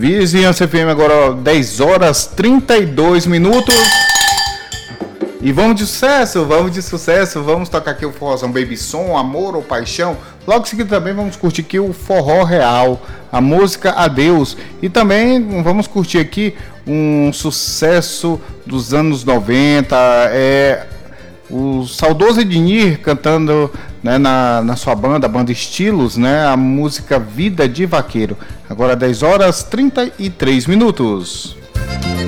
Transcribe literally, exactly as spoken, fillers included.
Vizinhança F M agora dez horas trinta e dois minutos. E vamos de sucesso, vamos de sucesso, vamos tocar aqui o forrozão Baby Som, Amor ou Paixão. Logo em seguida também vamos curtir aqui o Forró Real, a música Adeus. E também vamos curtir aqui um sucesso dos anos noventa, é o saudoso Ednir cantando, né, na, na sua banda, a banda Estilos, né, a música Vida de Vaqueiro. Agora dez horas trinta e três minutos.